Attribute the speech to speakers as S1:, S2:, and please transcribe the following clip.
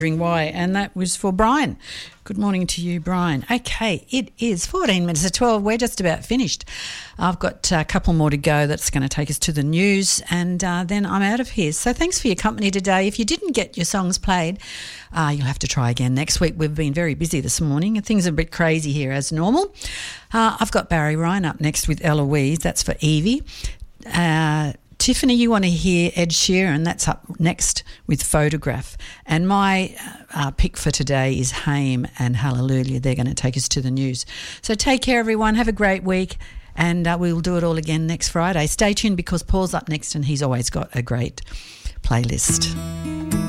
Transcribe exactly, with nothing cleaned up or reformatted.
S1: Why, and that was for Brian. Good morning to you, Brian. Okay, it is fourteen minutes to twelve. We're just about finished. I've got a couple more to go. That's going to take us to the news, and uh, then I'm out of here. So thanks for your company today. If you didn't get your songs played, uh, you'll have to try again next week. We've been very busy this morning, and things are a bit crazy here as normal. Uh, I've got Barry Ryan up next with Eloise. That's for Evie. Uh, Tiffany, you want to hear Ed Sheeran, that's up next with Photograph. And my uh, pick for today is Haim and Hallelujah. They're going to take us to the news. So take care, everyone. Have a great week, and uh, we'll do it all again next Friday. Stay tuned because Paul's up next and he's always got a great playlist.